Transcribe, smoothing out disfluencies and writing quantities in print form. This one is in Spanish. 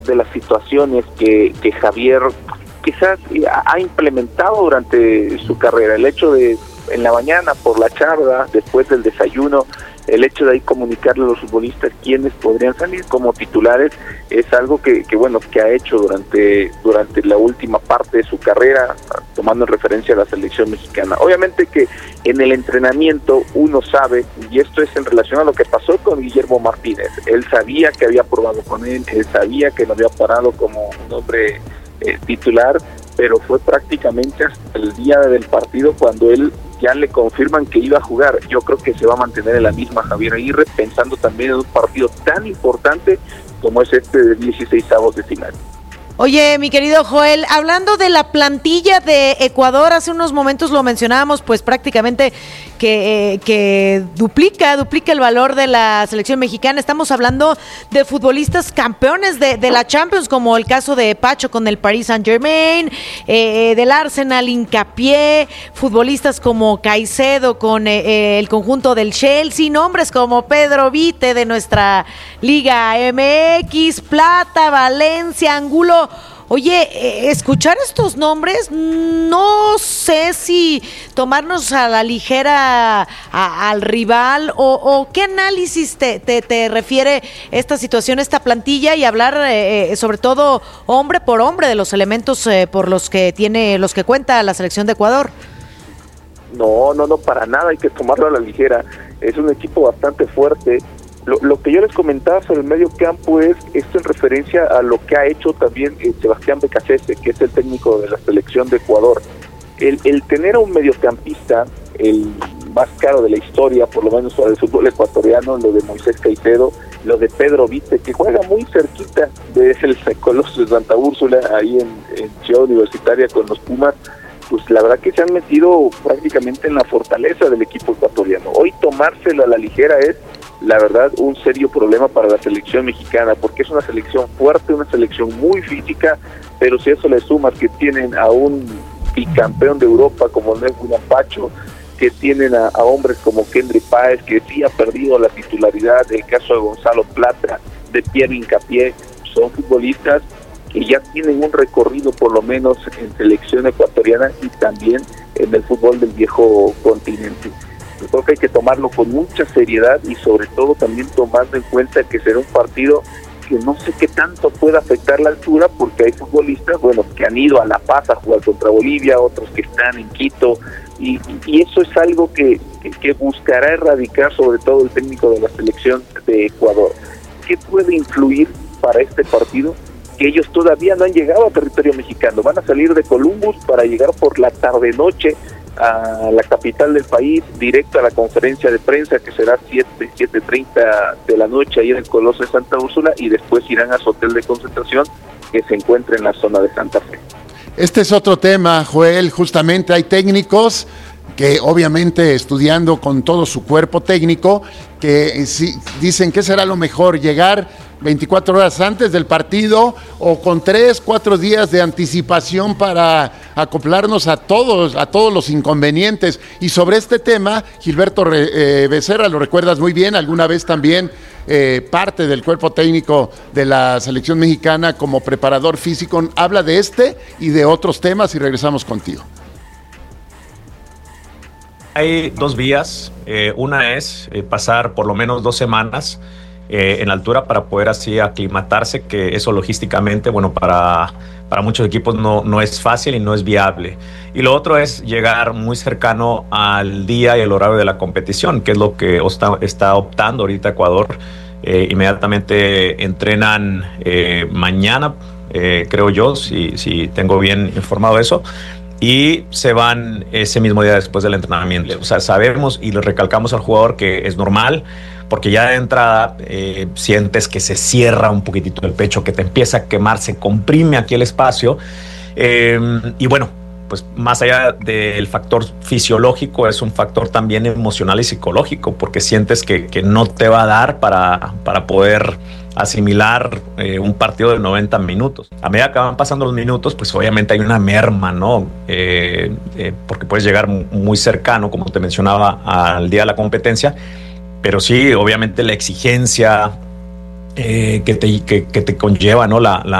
de las situaciones que Javier quizás ha implementado durante su carrera. El hecho de en la mañana, por la charla, después del desayuno, el hecho de ahí comunicarle a los futbolistas quiénes podrían salir como titulares es algo que ha hecho durante la última parte de su carrera, tomando en referencia a la selección mexicana. Obviamente que en el entrenamiento uno sabe, y esto es en relación a lo que pasó con Guillermo Martínez, él sabía que había probado con él sabía que lo había parado como un hombre titular, pero fue prácticamente hasta el día del partido cuando él ya le confirman que iba a jugar. Yo creo que se va a mantener en la misma Javier Aguirre, pensando también en un partido tan importante como es este de 16avos de final. Oye, mi querido Joel, hablando de la plantilla de Ecuador, hace unos momentos lo mencionábamos, pues prácticamente que duplica el valor de la selección mexicana. Estamos hablando de futbolistas campeones de la Champions, como el caso de Pacho con el Paris Saint-Germain, del Arsenal, Hincapié, futbolistas como Caicedo con el conjunto del Chelsea, nombres como Pedro Vite de nuestra Liga MX, Plata, Valencia, Angulo. Oye, escuchar estos nombres, no sé si tomarnos a la ligera al rival o qué análisis te refiere esta situación, esta plantilla, y hablar sobre todo hombre por hombre de los elementos por los que cuenta la selección de Ecuador. No, para nada hay que tomarlo a la ligera. Es un equipo bastante fuerte. Lo que yo les comentaba sobre el medio campo es esto en referencia a lo que ha hecho también Sebastián Becasese, que es el técnico de la selección de Ecuador. El tener a un mediocampista, el más caro de la historia, por lo menos para el fútbol ecuatoriano, lo de Moisés Caicedo, lo de Pedro Vite, que juega muy cerquita del Coloso de Santa Úrsula, ahí en Ciudad Universitaria con los Pumas, pues la verdad que se han metido prácticamente en la fortaleza del equipo ecuatoriano. Hoy tomárselo a la ligera es, la verdad, un serio problema para la selección mexicana, porque es una selección fuerte, una selección muy física, pero si eso le sumas que tienen a un bicampeón de Europa como William Pacho, que tienen a hombres como Kendry Páez, que sí ha perdido la titularidad, el caso de Gonzalo Plata, de Pierre Hincapié, son futbolistas que ya tienen un recorrido por lo menos en selección ecuatoriana y también en el fútbol del viejo continente. Yo creo que hay que tomarlo con mucha seriedad y sobre todo también tomando en cuenta que será un partido que no sé qué tanto pueda afectar la altura, porque hay futbolistas, que han ido a La Paz a jugar contra Bolivia, otros que están en Quito, y eso es algo que buscará erradicar sobre todo el técnico de la selección de Ecuador. ¿Qué puede influir para este partido? Que ellos todavía no han llegado a territorio mexicano, van a salir de Columbus para llegar por la tarde-noche a la capital del país, directo a la conferencia de prensa que será 7:30 de la noche ahí en el Coloso de Santa Úrsula, y después irán a su hotel de concentración que se encuentra en la zona de Santa Fe. Este es otro tema, Joel, justamente hay técnicos que obviamente estudiando con todo su cuerpo técnico, que sí, dicen que será lo mejor, llegar 24 horas antes del partido o con 3-4 días de anticipación para acoplarnos a todos los inconvenientes. Y sobre este tema, Gilberto Becerra, lo recuerdas muy bien, alguna vez también parte del cuerpo técnico de la selección mexicana como preparador físico, habla de este y de otros temas y regresamos contigo. Hay dos vías, una es pasar por lo menos 2 semanas en altura para poder así aclimatarse, que eso logísticamente, para muchos equipos no es fácil y no es viable. Y lo otro es llegar muy cercano al día y el horario de la competición, que es lo que está optando ahorita Ecuador. Inmediatamente entrenan mañana, creo yo, si tengo bien informado eso, y se van ese mismo día después del entrenamiento. O sea, sabemos y le recalcamos al jugador que es normal, porque ya de entrada sientes que se cierra un poquitito el pecho, que te empieza a quemar, se comprime aquí el espacio. Y pues más allá del factor fisiológico, es un factor también emocional y psicológico, porque sientes que no te va a dar para poder asimilar un partido de 90 minutos. A medida que van pasando los minutos, pues obviamente hay una merma, ¿no? Porque puedes llegar muy cercano, como te mencionaba, al día de la competencia, pero sí, obviamente la exigencia que te conlleva, ¿no?